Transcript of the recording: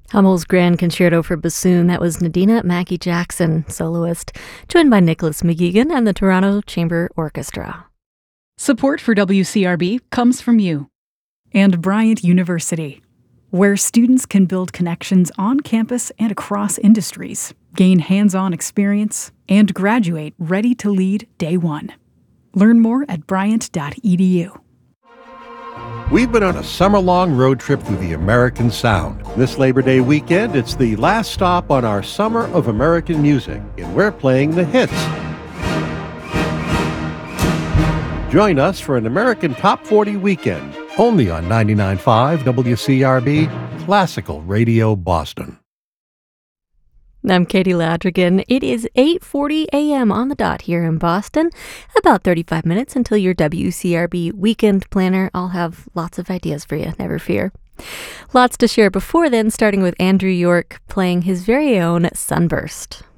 Hummel's Grand Concerto for Bassoon. That was Nadina Mackie Jackson, soloist, joined by Nicholas McGeegan and the Toronto Chamber Orchestra. Support for WCRB comes from you and Bryant University, where students can build connections on campus and across industries, gain hands-on experience, and graduate ready to lead day one. Learn more at bryant.edu. We've been on a summer-long road trip through the American Sound. This Labor Day weekend, it's the last stop on our Summer of American Music, and we're playing the hits. Join us for an American Top 40 weekend, only on 99.5 WCRB, Classical Radio Boston. I'm Katie Ladrigan. It is 8:40 a.m. on the dot here in Boston. About 35 minutes until your WCRB weekend planner. I'll have lots of ideas for you, never fear. Lots to share before then, starting with Andrew York playing his very own Sunburst.